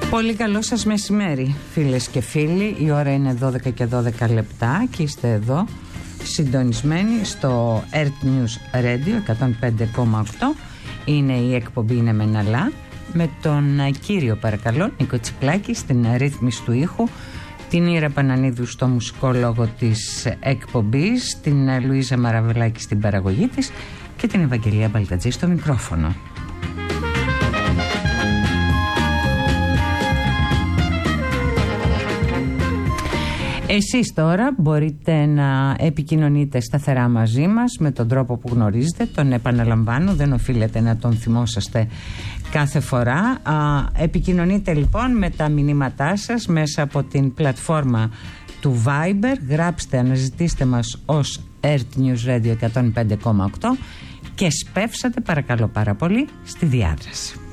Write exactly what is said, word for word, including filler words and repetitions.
Πολύ καλό σας μεσημέρι, φίλες και φίλοι. Η ώρα είναι δώδεκα και δώδεκα λεπτά και είστε εδώ συντονισμένοι στο Earth News Radio εκατόν πέντε κόμμα οκτώ. Είναι η εκπομπή «Είναι Μεναλά» με τον κύριο παρακαλώ Νίκο Τσιπλάκη στην ρύθμιση του ήχου, την Ήρα Πανανίδου στο μουσικό λόγο της εκπομπής, την Λουίζα Μαραβελάκη στην παραγωγή της και την Ευαγγελία Μπαλτατζή στο μικρόφωνο. Εσείς τώρα μπορείτε να επικοινωνείτε σταθερά μαζί μας με τον τρόπο που γνωρίζετε, τον επαναλαμβάνω, δεν οφείλετε να τον θυμόσαστε κάθε φορά. Α, επικοινωνείτε λοιπόν με τα μηνύματά σας μέσα από την πλατφόρμα του Viber, γράψτε, αναζητήστε μας ως Earth News Radio εκατόν πέντε κόμμα οκτώ και σπεύσατε παρακαλώ πάρα πολύ στη διάδραση.